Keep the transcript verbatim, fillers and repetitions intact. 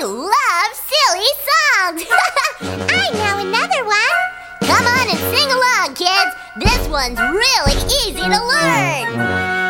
love silly songs. I know another one. Come on and sing along, kids. This one's really easy to learn.